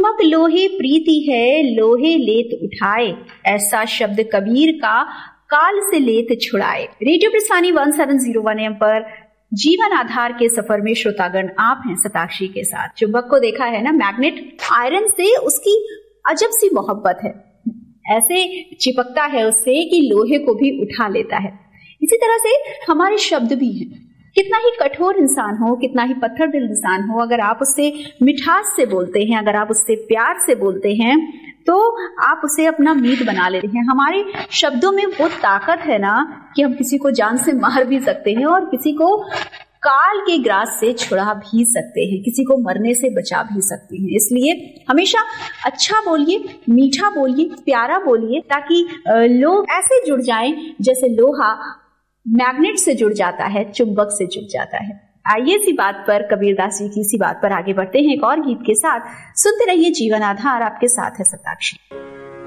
चुम्बक लोहे प्रीति है, लोहे लेत उठाए, ऐसा शब्द कबीर का काल से लेत छुड़ाए। रेडियो प्रस्थानी 1701 AM पर जीवन आधार के सफर में श्रोतागण आप हैं शताक्षी के साथ। चुंबक को देखा है ना, मैग्नेट, आयरन से उसकी अजब सी मोहब्बत है, ऐसे चिपकता है उससे कि लोहे को भी उठा लेता है। इसी तरह से हमारे शब्द भी हैं। कितना ही कठोर इंसान हो, कितना ही पत्थर दिल इंसान हो, अगर आप उससे मिठास से बोलते हैं, अगर आप उससे प्यार से बोलते हैं, तो आप उसे अपना मीत बना लेते हैं। हमारे शब्दों में वो ताकत है ना कि हम किसी को जान से मार भी सकते हैं और किसी को काल के ग्रास से छुड़ा भी सकते हैं, किसी को मरने से बचा भी सकते हैं। इसलिए हमेशा अच्छा बोलिए, मीठा बोलिए, प्यारा बोलिए, ताकि लोग ऐसे जुड़ जाएं जैसे लोहा मैग्नेट से जुड़ जाता है, चुंबक से जुड़ जाता है। आइए इसी बात पर, कबीरदास जी की इसी बात पर आगे बढ़ते हैं एक और गीत के साथ। सुनते रहिए जीवन आधार, आपके साथ है शताक्षी।